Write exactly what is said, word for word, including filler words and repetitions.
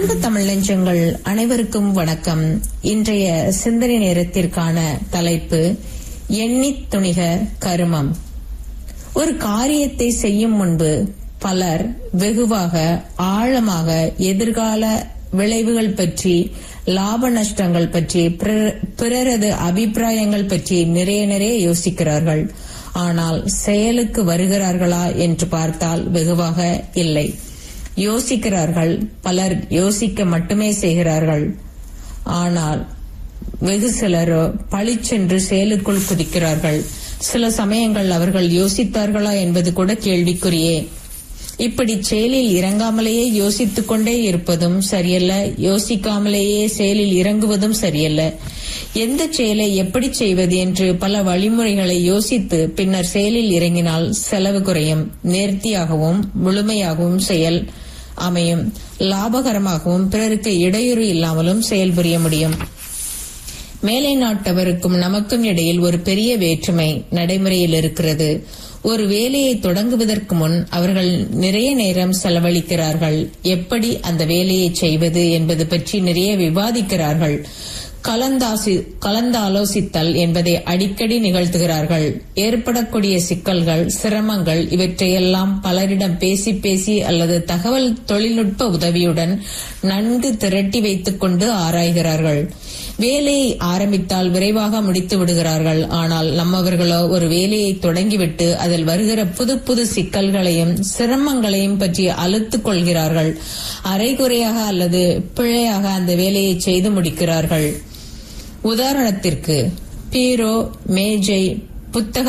அன்பு தமிழ் நெஞ்சங்கள் அனைவருக்கும் வணக்கம். இன்றைய சிந்தனை நேரத்திற்கான தலைப்பு எண்ணித் துணிக கருமம். ஒரு காரியத்தை செய்யும் முன்பு பலர் வெகுவாக ஆழமாக எதிர்கால விளைவுகள் பற்றி, லாப நஷ்டங்கள் பற்றி, பிறரது அபிப்பிராயங்கள் பற்றி நிறைய நிறைய யோசிக்கிறார்கள். ஆனால் செயலுக்கு வருகிறார்களா என்று பார்த்தால் வெகுவாக இல்லை. யோசிக்கிறார்கள், பலர் யோசிக்க மட்டுமே செய்கிறார்கள். ஆனால் வெகு சிலரோ பளிச்சென்று செயலுக்குள் குதிக்கிறார்கள். சில சமயங்கள் அவர்கள் யோசித்தார்களா என்பது கூட கேள்விக்குறியே. இப்படி செயலில் இறங்காமலேயே யோசித்துக் கொண்டே இருப்பதும் சரியல்ல, யோசிக்காமலேயே செயலில் இறங்குவதும் சரியல்ல. எந்த செயலை எப்படி செய்வது என்று பல வழிமுறைகளை யோசித்து பின்னர் செயலில் இறங்கினால் செலவு குறையும், நேர்த்தியாகவும் முழுமையாகவும் செயல் அமையும், லாபகரமாகவும் பிறருக்கு இடையூறு இல்லாமலும் செயல்புரிய முடியும். மேலை நாட்டவருக்கும் நமக்கும் இடையில் ஒரு பெரிய வேற்றுமை நடைமுறையில் இருக்கிறது. ஒரு வேலையை தொடங்குவதற்கு முன் அவர்கள் நிறைய நேரம் செலவழிக்கிறார்கள். எப்படி அந்த வேலையை செய்வது என்பது பற்றி நிறைய விவாதிக்கிறார்கள். கலந்தாசி கலந்தாலோசித்தல் என்பதை அடிக்கடி நிகழ்த்துகிறார்கள். ஏற்படக்கூடிய சிக்கல்கள், சிரமங்கள் இவற்றையெல்லாம் பலரிடம் பேசி பேசி அல்லது தகவல் தொழில்நுட்ப உதவியுடன் நன்கு திரட்டி வைத்துக் கொண்டு ஆராய்கிறார்கள். வேலையை ஆரம்பித்தால் விரைவாக முடித்து விடுகிறார்கள். ஆனால் நம்மவர்களோ ஒரு வேலையை தொடங்கிவிட்டு அதில் வருகிற புது புது சிக்கல்களையும் சிரமங்களையும் பற்றி அலுத்துக் கொள்கிறார்கள். அரைகுறையாக அல்லது பிழையாக அந்த வேலையை செய்து முடிக்கிறார்கள். உதாரணத்திற்கு பீரோ, மேஜை, புத்தக